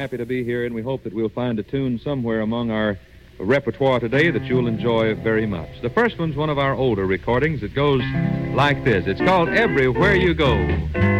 happy to be here, and we hope that we'll find a tune somewhere among our repertoire today that you'll enjoy very much. The first one's one of our older recordings. It goes like this. It's called Everywhere You Go.